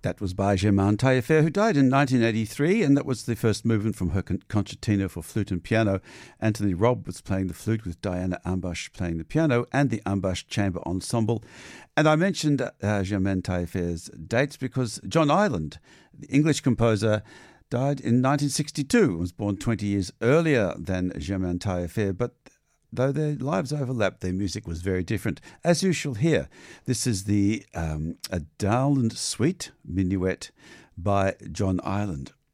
That was by Germaine Taillefer, who died in 1983, and that was the first movement from her concertina for flute and piano. Anthony Robb was playing the flute with Diana Ambush playing the piano and the Ambush Chamber Ensemble. And I mentioned Germaine Taillefer's dates because John Ireland, the English composer, died in 1962, was born 20 years earlier than Germaine Taillefer, but though their lives overlapped, their music was very different. As you shall hear, this is the A Dowland Suite Minuet by John Ireland.